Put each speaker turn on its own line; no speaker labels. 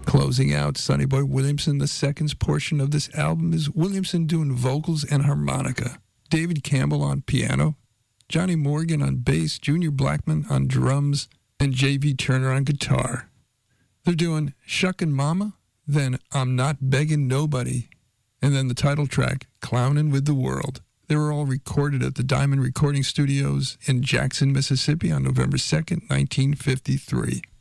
Closing out Sonny Boy Williamson, the second portion of this album is Williamson doing vocals and harmonica, David Campbell on piano, Johnny Morgan on bass, Junior Blackman on drums, and J.V. Turner on guitar. They're doing Shuckin' Mama, then I'm Not Begging Nobody, and then the title track, Clownin' with the World. They were all recorded at the Diamond Recording Studios in Jackson, Mississippi on November 2nd, 1953.